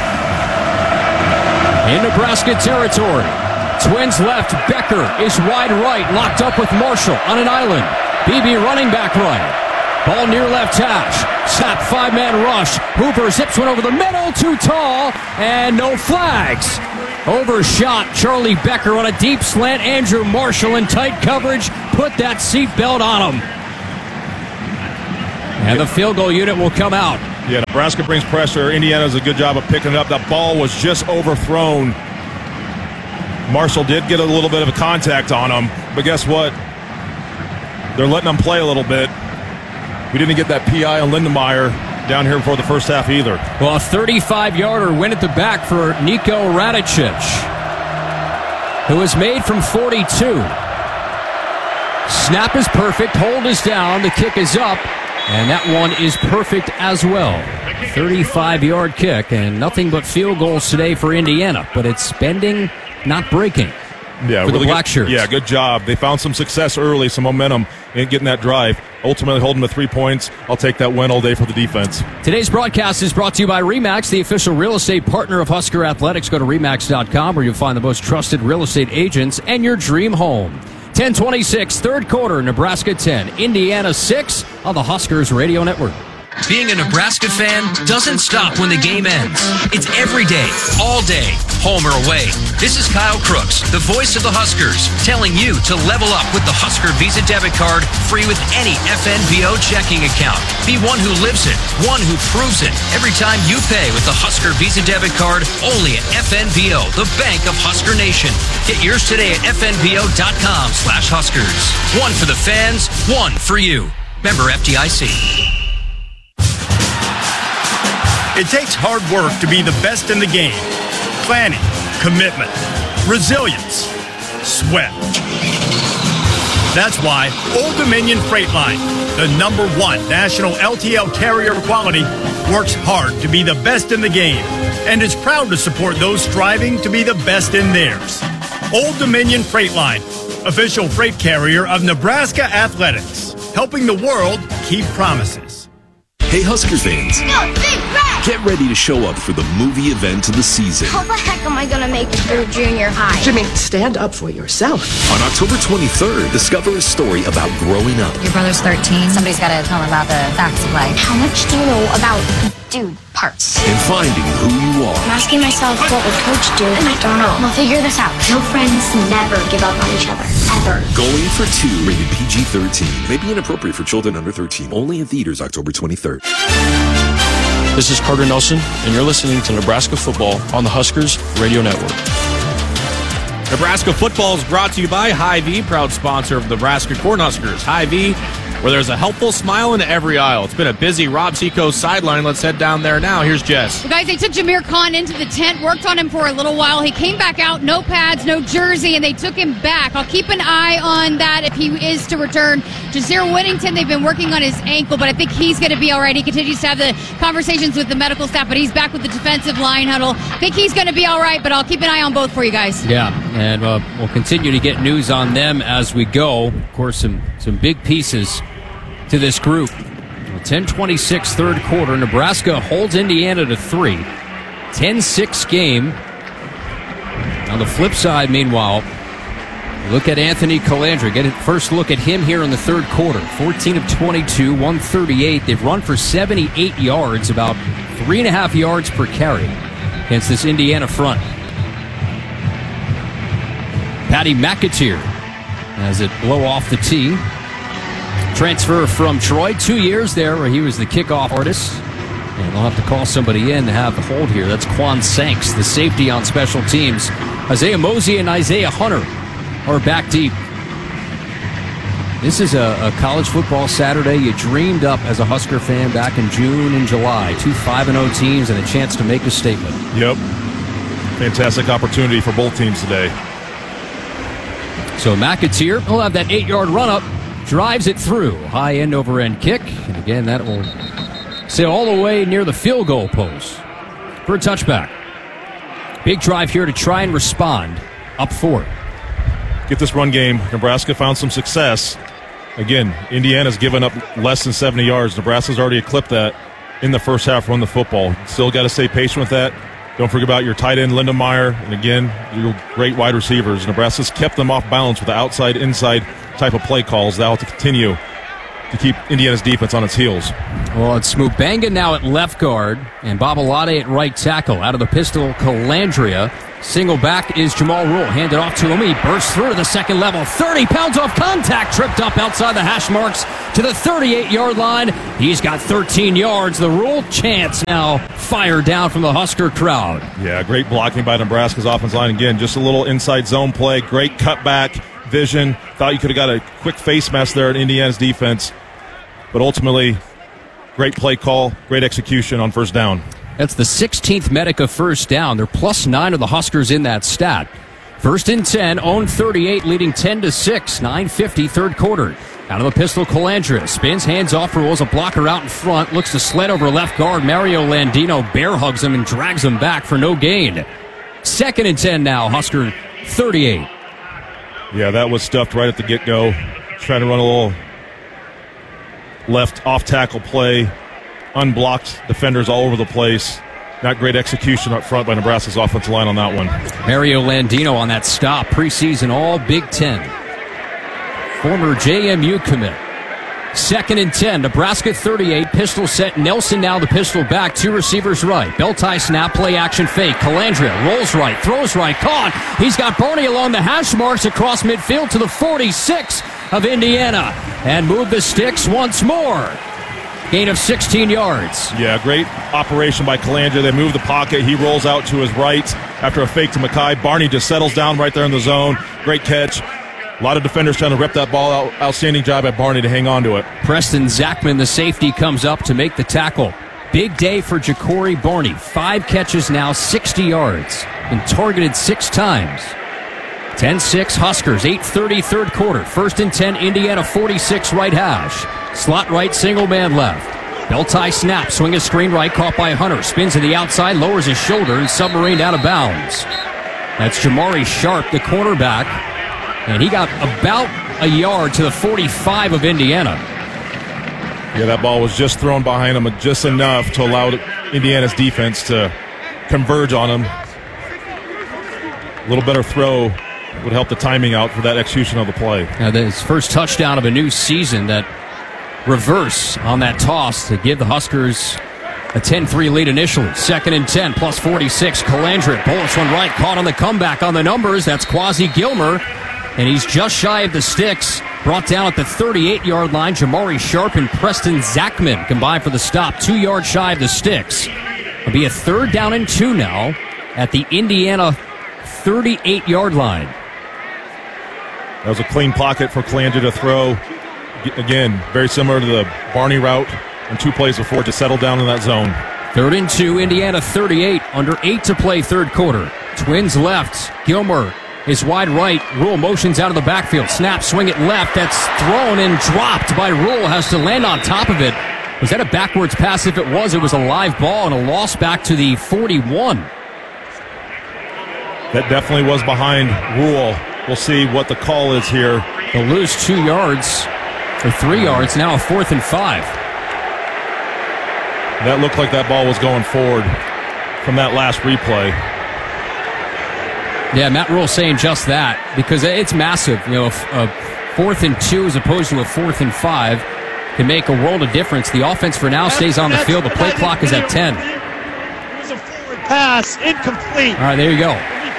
In Nebraska territory. Twins left. Becker is wide right, locked up with Marshall on an island. Beebe running back right. Ball near left hash. Snap, five-man rush. Hooper zips one over the middle, too tall, and no flags. Overshot Charlie Becker on a deep slant. Andrew Marshall in tight coverage. Put that seatbelt on him. And the field goal unit will come out. Yeah, Nebraska brings pressure. Indiana does a good job of picking it up. That ball was just overthrown. Marshall did get a little bit of a contact on him, but guess what? They're letting them play a little bit. We didn't get that P I on Lindenmeyer down here before the first half either. Well, a thirty-five-yarder win at the back for Nico Radicic, who was made from forty-two. Snap is perfect. Hold is down. The kick is up. And that one is perfect as well. thirty-five-yard kick, and nothing but field goals today for Indiana. But it's bending, not breaking. Yeah, for really the black good, shirts. Yeah, good job. They found some success early, some momentum in getting that drive. Ultimately holding the three points. I'll take that win all day for the defense. Today's broadcast is brought to you by RE/MAX, the official real estate partner of Husker Athletics. Go to remax dot com where you'll find the most trusted real estate agents and your dream home. ten twenty-six, third quarter, Nebraska ten, Indiana six on the Huskers Radio Network. Being a Nebraska fan doesn't stop when the game ends. It's every day, all day, home or away. This is Kyle Crooks, the voice of the Huskers, telling you to level up with the Husker Visa debit card, free with any F N B O checking account. Be one who lives it, one who proves it. Every time you pay with the Husker Visa debit card, only at F N B O, the bank of Husker Nation. Get yours today at F N B O dot com slash Huskers. One for the fans, one for you. Member F D I C. It takes hard work to be the best in the game. Planning, commitment, resilience, sweat. That's why Old Dominion Freight Line, the number one national L T L carrier quality, works hard to be the best in the game and is proud to support those striving to be the best in theirs. Old Dominion Freight Line, official freight carrier of Nebraska Athletics, helping the world keep promises. Hey Huskers fans, get ready to show up for the movie event of the season. How the heck am I gonna make it through junior high? Jimmy, stand up for yourself. On October twenty-third, discover a story about growing up. Your brother's thirteen. Somebody's gotta tell him about the facts of life. How much do you know about dude parts? And finding who you are. I'm asking myself, what would coach do? And I don't know. We'll figure this out. Real friends never give up on each other. Ever. Going for Two, rated P G thirteen. May be inappropriate for children under thirteen. Only in theaters October twenty-third. This is Carter Nelson, and you're listening to Nebraska Football on the Huskers Radio Network. Nebraska Football is brought to you by Hy-Vee, proud sponsor of the Nebraska Cornhuskers. Hy-Vee, where there's a helpful smile in every aisle. It's been a busy Rob Seacoast sideline. Let's head down there now. Here's Jess. Well, guys, they took Jameer Khan into the tent, worked on him for a little while. He came back out, no pads, no jersey, and they took him back. I'll keep an eye on that if he is to return. Jasir Whittington, they've been working on his ankle, but I think he's going to be all right. He continues to have the conversations with the medical staff, but he's back with the defensive line huddle. I think he's going to be all right, but I'll keep an eye on both for you guys. Yeah, and uh, we'll continue to get news on them as we go. Of course, some, some big pieces to this group. ten twenty-six, third quarter. Nebraska holds Indiana to three. ten six game. On the flip side, meanwhile, look at Anthony Calandra. Get a first look at him here in the third quarter. fourteen of twenty-two, one thirty-eight. They've run for seventy-eight yards, about three and a half yards per carry against this Indiana front. Patty McAteer has it blow off the tee. Transfer from Troy, two years there where he was the kickoff artist. And they'll have to call somebody in to have the hold here. That's Quan Sanks, the safety on special teams. Isaiah Mosey and Isaiah Hunter are back deep. This is a, a college football Saturday you dreamed up as a Husker fan back in June and July. Two five and oh teams and a chance to make a statement. Yep. Fantastic opportunity for both teams today. So McAteer, he'll have that eight-yard run-up. Drives it through. High end over end kick. And again, that will sail all the way near the field goal post for a touchback. Big drive here to try and respond. Up four. get this run game. Nebraska found some success. Again, Indiana's given up less than seventy yards. Nebraska's already eclipsed that in the first half run the football. Still got to stay patient with that. Don't forget about your tight end, Lindemeyer, and again, your great wide receivers. Nebraska's kept them off balance with the outside-inside type of play calls. That will continue to keep Indiana's defense on its heels. Well, it's Mubanga now at left guard and Babalade at right tackle. Out of the pistol, Calandria. Single back is Jamal Rule. Handed off to him. He bursts through to the second level. thirty pounds off contact. Tripped up outside the hash marks to the thirty-eight-yard line. He's got thirteen yards. The Rule chance now fired down from the Husker crowd. Yeah, great blocking by Nebraska's offensive line. Again, just a little inside zone play. Great cutback vision. Thought you could have got a quick face mask there at Indiana's defense. But ultimately, great play call, great execution on first down. That's the sixteenth Medica first down. They're plus nine of the Huskers in that stat. First and ten, own thirty-eight, leading ten to six. nine fifty, third quarter. Out of the pistol, Calandria spins, hands off, rolls a blocker out in front, looks to sled over left guard. Mario Landino bear hugs him and drags him back for no gain. Second and ten now, Husker thirty-eight. Yeah, that was stuffed right at the get-go. Trying to run a little left off-tackle play. Unblocked defenders all over the place. Not great execution up front by Nebraska's offensive line on that one. Mario Landino on that stop. Preseason all Big Ten. Former J M U commit. Second and ten. Nebraska thirty-eight. Pistol set. Nelson now the pistol back. Two receivers right. Bell tie snap. Play action fake. Calandria rolls right. Throws right. Caught. He's got Barney along the hash marks across midfield to the forty-six of Indiana. And move the sticks once more. Gain of sixteen yards. Yeah, great operation by Calandria. They move the pocket. He rolls out to his right after a fake to Mackay. Barney just settles down right there in the zone. Great catch. A lot of defenders trying to rip that ball out. Outstanding job at Barney to hang on to it. Preston Zachman, the safety, comes up to make the tackle. Big day for Ja'Cory Barney. Five catches now, sixty yards. Been targeted six times. ten six Huskers, eight thirty third quarter. First and ten, Indiana forty-six right hash. Slot right, single man left. Bell tie snap, swing a screen right, caught by Hunter. Spins to the outside, lowers his shoulder, and submarined out of bounds. That's Jamari Sharp, the cornerback. And he got about a yard to the forty-five of Indiana. Yeah, that ball was just thrown behind him, just enough to allow Indiana's defense to converge on him. A little better throw would help the timing out for that execution of the play. Now, his first touchdown of a new season, that reverse on that toss to give the Huskers a ten three lead initially. Second and ten, plus forty-six. Calandria bullets one right, caught on the comeback on the numbers. That's Quasi Gilmer, and he's just shy of the sticks. Brought down at the thirty-eight-yard line. Jamari Sharp and Preston Zachman combined for the stop. Two yards shy of the sticks. It'll be a third down and two now at the Indiana thirty-eight-yard line. That was a clean pocket for Calandria to throw. Again, very similar to the Barney route and two plays before to settle down in that zone. Third and two, Indiana thirty-eight, under eight to play third quarter. Twins left, Gilmer is wide right. Rule motions out of the backfield. Snap, swing it left. That's thrown and dropped by Rule. Has to land on top of it. Was that a backwards pass? If it was, it was a live ball and a loss back to the forty-one. That definitely was behind Rule. We'll see what the call is here. They'll lose two yards, or three yards. Now a fourth and five. That looked like that ball was going forward from that last replay. Yeah, Matt Rule saying just that, because it's massive. You know, a fourth and two as opposed to a fourth and five can make a world of difference. The offense for now stays on the field. The play clock is at ten. It was a forward pass, incomplete. All right, there you go.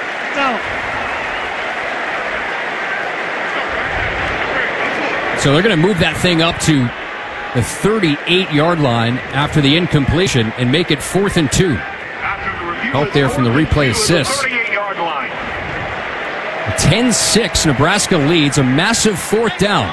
So they're going to move that thing up to the thirty-eight-yard line after the incompletion and make it fourth and two. Help there from the replay assist. ten six, Nebraska leads, a massive fourth down.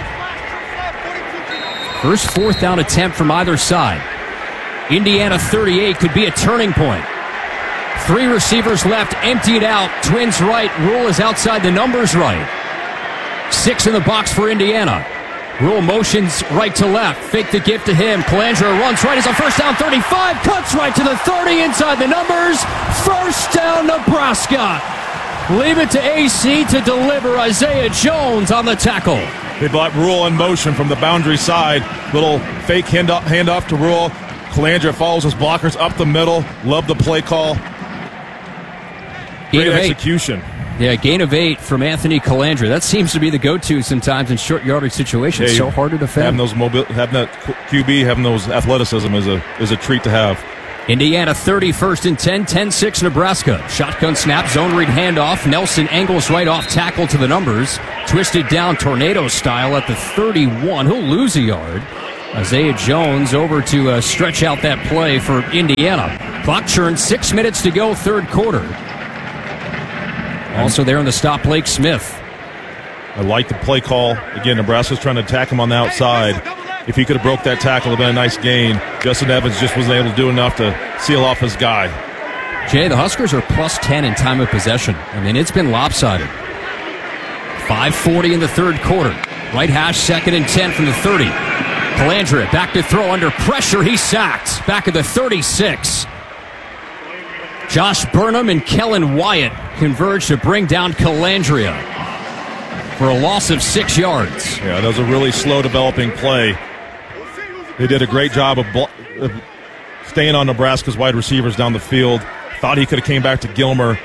First fourth down attempt from either side. Indiana thirty-eight could be a turning point. Three receivers left, emptied out. Twins right, Rule is outside the numbers right. Six in the box for Indiana. Rule motions right to left. Fake the gift to him. Calandria runs right as a first down thirty-five. Cuts right to the thirty inside the numbers. First down Nebraska. Leave it to A C to deliver. Isaiah Jones on the tackle. They brought Rule in motion from the boundary side. Little fake handoff, handoff to Rule. Calandra follows his blockers up the middle. Love the play call. Great execution. Yeah, gain of eight from Anthony Calandra. That seems to be the go-to sometimes in short yardage situations. Yeah, so hard to defend. Having those mobile, having that Q B, having those athleticism is a is a treat to have. Indiana thirty, first and ten, ten six Nebraska. Shotgun snap, zone read handoff. Nelson angles right off tackle to the numbers. Twisted down tornado style at the thirty-one. He'll lose a yard. Isaiah Jones over to uh, stretch out that play for Indiana. Clock churn, six minutes to go, third quarter. Also there in the stop, Blake Smith. I like the play call. Again, Nebraska's trying to attack him on the outside. If he could have broke that tackle, it would have been a nice gain. Justin Evans just wasn't able to do enough to seal off his guy. Jay, the Huskers are plus ten in time of possession. I mean, it's been lopsided. five forty in the third quarter. Right hash, second and ten from the thirty. Calandra back to throw under pressure. He's sacked. Back at the thirty-six. Josh Burnham and Kellen Wyatt converge to bring down Calandria for a loss of six yards. Yeah, that was a really slow developing play. They did a great job of, blo- of staying on Nebraska's wide receivers down the field. Thought he could have came back to Gilmer,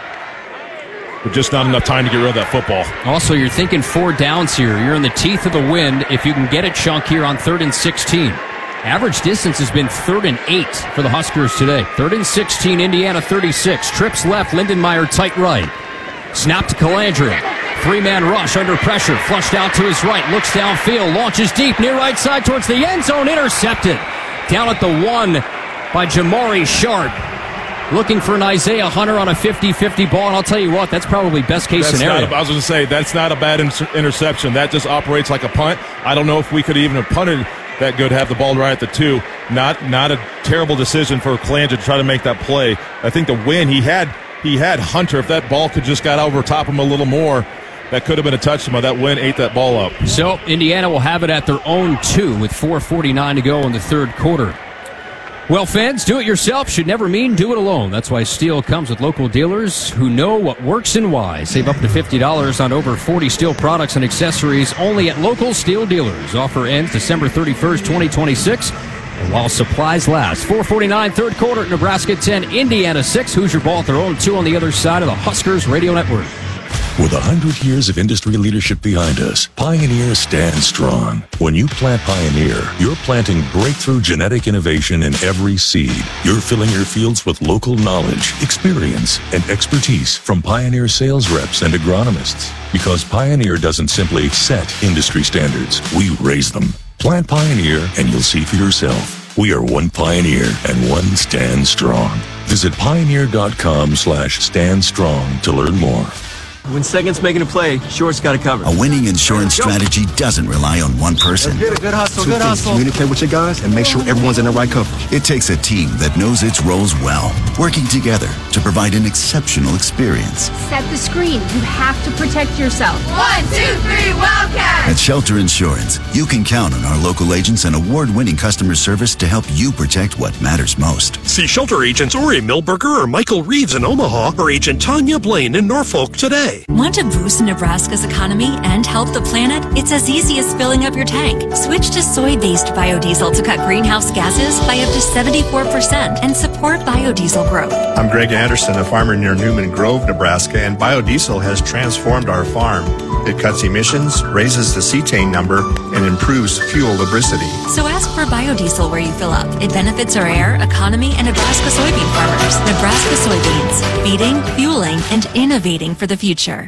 but just not enough time to get rid of that football. Also, you're thinking four downs here. You're in the teeth of the wind if you can get a chunk here on third and sixteen. Average distance has been third and eight for the Huskers today. Third and sixteen, Indiana thirty-six. Trips left, Lindenmeyer tight right. Snap to Calandria. Three-man rush under pressure. Flushed out to his right. Looks downfield. Launches deep near right side towards the end zone. Intercepted. Down at the one by Jamari Sharp. Looking for an Isaiah Hunter on a fifty-fifty ball. And I'll tell you what, that's probably best case that's scenario. Not a, I was going to say, that's not a bad inter- interception. That just operates like a punt. I don't know if we could even have punted that good, have the ball right at the two. Not not a terrible decision for Calandra to try to make that play. I think the win, he had he had Hunter. If that ball could just got over top him a little more, that could have been a touchdown. That win ate that ball up. So Indiana will have it at their own two with four forty-nine to go in the third quarter. Well, fans, do it yourself should never mean do it alone. That's why Steel comes with local dealers who know what works and why. Save up to fifty dollars on over forty Steel products and accessories only at local Steel dealers. Offer ends December thirty-first, twenty twenty-six. And while supplies last, four forty-nine, third quarter at Nebraska ten, Indiana six. Hoosier ball at their own two on the other side of the Huskers Radio Network. With a hundred years of industry leadership behind us, Pioneer stands strong. When you plant Pioneer, you're planting breakthrough genetic innovation in every seed. You're filling your fields with local knowledge, experience, and expertise from Pioneer sales reps and agronomists. Because Pioneer doesn't simply set industry standards, we raise them. Plant Pioneer and you'll see for yourself. We are one Pioneer and one Stand Strong. Visit pioneer.com slash stand strong to learn more. When second's making a play, short's got to cover. A winning insurance strategy doesn't rely on one person. Good, good hustle, Two good things. hustle. Communicate with your guys and make sure everyone's in the right coverage. It takes a team that knows its roles well, working together to provide an exceptional experience. Set the screen. You have to protect yourself. One, two, three, Wildcat! At Shelter Insurance, you can count on our local agents and award-winning customer service to help you protect what matters most. See Shelter agents Ori Milberger or Michael Reeves in Omaha or Agent Tanya Blaine in Norfolk today. Want to boost Nebraska's economy and help the planet? It's as easy as filling up your tank. Switch to soy-based biodiesel to cut greenhouse gases by up to seventy-four percent and support biodiesel growth. I'm Greg Anderson, a farmer near Newman Grove, Nebraska, and biodiesel has transformed our farm. It cuts emissions, raises the cetane number, and improves fuel lubricity. So ask for biodiesel where you fill up. It benefits our air, economy, and Nebraska soybean farmers. Nebraska soybeans, feeding, fueling, and innovating for the future.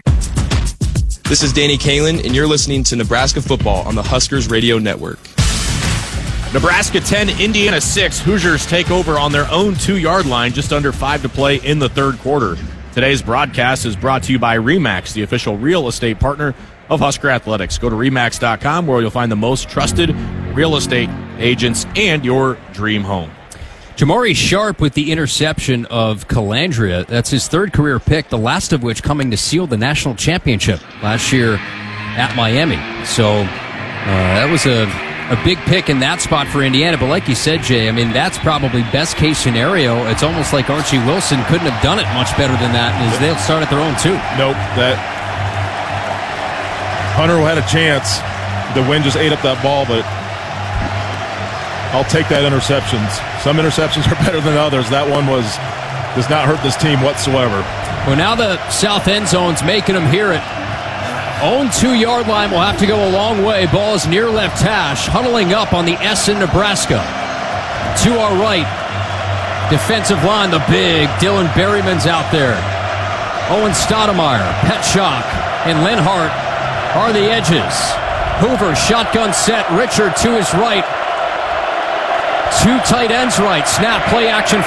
This is Danny Kalin, and you're listening to Nebraska Football on the Huskers Radio Network. Nebraska ten, Indiana six. Hoosiers take over on their own two-yard line, just under five to play in the third quarter. Today's broadcast is brought to you by RE/MAX, the official real estate partner of Husker Athletics. Go to remax dot com where you'll find the most trusted real estate agents and your dream home. Jamari Sharp with the interception of Calandria. That's his third career pick, the last of which coming to seal the national championship last year at Miami. So uh, that was a a big pick in that spot for Indiana. But like you said, Jay, I mean, that's probably best case scenario. It's almost like Archie Wilson couldn't have done it much better than that, as they'll start at their own two. Nope. That Hunter had a chance. The wind just ate up that ball, but I'll take that interceptions. Some interceptions are better than others. That one was does not hurt this team whatsoever. Well, now the south end zone's making them hear it. Own two-yard line will have to go a long way. Ball is near left hash, huddling up on the S in Nebraska. To our right, defensive line, the big Dylan Berryman's out there. Owen Stoudemire, Petschok, and Linhart are the edges. Hoover, shotgun set. Richard to his right. Two tight ends right. Snap, play action.